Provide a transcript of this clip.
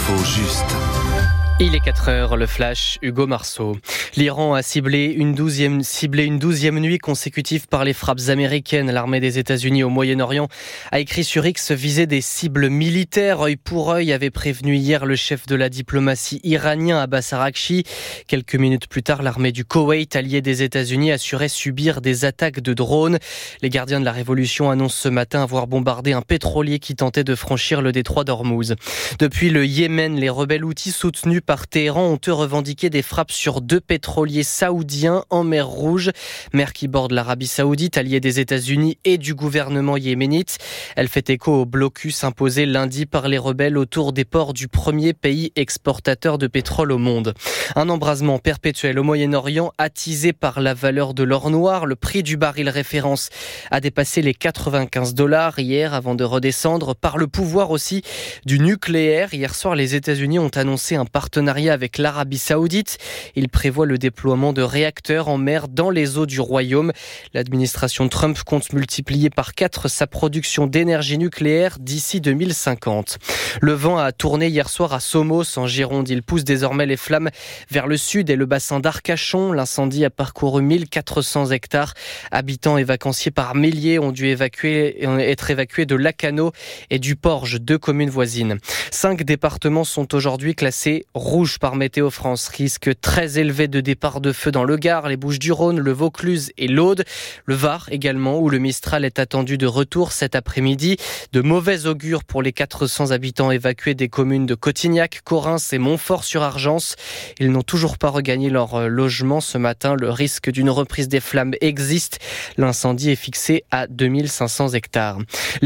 l'info juste. Il est 4 heures, le flash, Hugo Marceau. L'Iran a ciblé une douzième nuit consécutive par les frappes américaines. L'armée des États-Unis au Moyen-Orient a écrit sur X viser des cibles militaires. Œil pour œil avait prévenu hier le chef de la diplomatie iranien Abbas Araghchi. Quelques minutes plus tard, l'armée du Koweït, alliée des États-Unis, assurait subir des attaques de drones. Les gardiens de la révolution annoncent ce matin avoir bombardé un pétrolier qui tentait de franchir le détroit d'Ormuz. Depuis le Yémen, les rebelles houthis soutenus par Téhéran ont revendiqué des frappes sur 2 pétroliers saoudiens en mer Rouge, mer qui borde l'Arabie Saoudite, alliée des États-Unis et du gouvernement yéménite. Elle fait écho au blocus imposé lundi par les rebelles autour des ports du premier pays exportateur de pétrole au monde. Un embrasement perpétuel au Moyen-Orient attisé par la valeur de l'or noir. Le prix du baril référence a dépassé les $95 hier avant de redescendre par le pouvoir aussi du nucléaire. Hier soir, les États-Unis ont annoncé un partenariat avec l'Arabie Saoudite. Il prévoit le déploiement de réacteurs en mer dans les eaux du royaume. L'administration Trump compte multiplier par 4 sa production d'énergie nucléaire d'ici 2050. Le vent a tourné hier soir à Somos en Gironde. Il pousse désormais les flammes vers le sud et le bassin d'Arcachon. L'incendie a parcouru 1400 hectares. Habitants et vacanciers par milliers ont dû être évacués de Lacanau et du Porge, 2 communes voisines. 5 départements sont aujourd'hui classés rouge par Météo France. Risque très élevé de départ de feu dans le Gard, les Bouches-du-Rhône, le Vaucluse et l'Aude. Le Var également, où le Mistral est attendu de retour cet après-midi. De mauvais augure pour les 400 habitants évacués des communes de Cotignac, Corrins et Montfort-sur-Argence. Ils n'ont toujours pas regagné leur logement ce matin. Le risque d'une reprise des flammes existe. L'incendie est fixé à 2500 hectares.